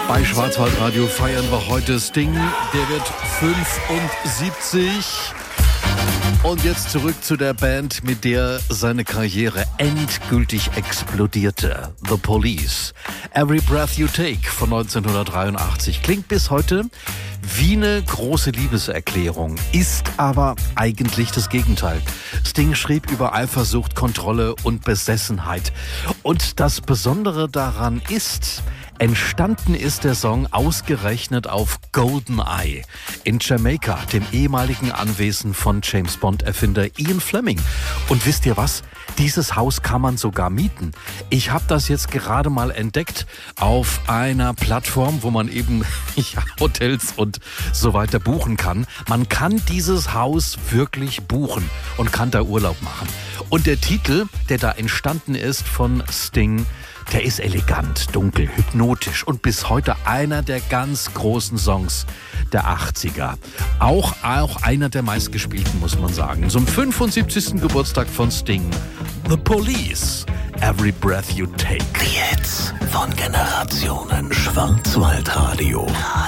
Bei Schwarzwaldradio feiern wir heute Sting, der wird 75. Und jetzt zurück zu der Band, mit der seine Karriere endgültig explodierte. The Police. Every Breath You Take von 1983 klingt bis heute wie eine große Liebeserklärung, ist aber eigentlich das Gegenteil. Sting schrieb über Eifersucht, Kontrolle und Besessenheit. Und das Besondere daran ist, entstanden ist der Song ausgerechnet auf GoldenEye in Jamaika, dem ehemaligen Anwesen von James Bond-Erfinder Ian Fleming. Und wisst ihr was? Dieses Haus kann man sogar mieten. Ich habe das jetzt gerade mal entdeckt auf einer Plattform, wo man eben Hotels und so weiter buchen kann. Man kann dieses Haus wirklich buchen und kann da Urlaub machen. Und der Titel, der da entstanden ist von Sting, der ist elegant, dunkel, hypnotisch und bis heute einer der ganz großen Songs der 80er. Auch einer der meistgespielten, muss man sagen. Zum 75. Geburtstag von Sting. The Police. Every Breath You Take. Die Hits von Generationen. Schwarzwaldradio.